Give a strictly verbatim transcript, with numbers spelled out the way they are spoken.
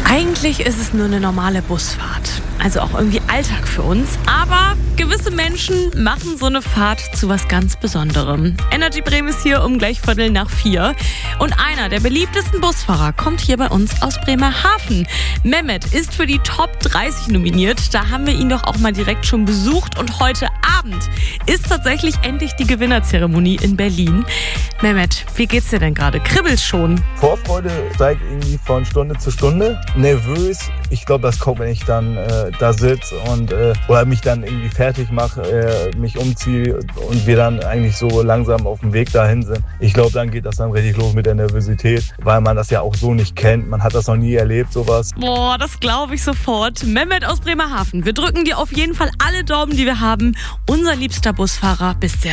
Eigentlich ist es nur eine normale Busfahrt, also auch irgendwie Alltag für uns. Aber gewisse Menschen machen so eine Fahrt zu was ganz Besonderem. Energy Bremen ist hier um gleich Viertel nach vier. Und einer der beliebtesten Busfahrer kommt hier bei uns aus Bremerhaven. Mehmet ist für die Top dreißig nominiert. Da haben wir ihn doch auch mal direkt schon besucht. Und heute Abend ist tatsächlich endlich die Gewinnerzeremonie in Berlin. Mehmet, wie geht's dir denn gerade? Kribbelst schon? Vorfreude steigt irgendwie von Stunde zu Stunde. Nervös, ich glaube, das kommt, wenn ich dann äh, da sitze und äh, oder mich dann irgendwie fertig mache, äh, mich umziehe und wir dann eigentlich so langsam auf dem Weg dahin sind. Ich glaube, dann geht das dann richtig los mit der Nervosität, weil man das ja auch so nicht kennt. Man hat das noch nie erlebt, sowas. Boah, das glaube ich sofort. Mehmet aus Bremerhaven, wir drücken dir auf jeden Fall alle Daumen, die wir haben. Unser liebster Busfahrer, bis sehr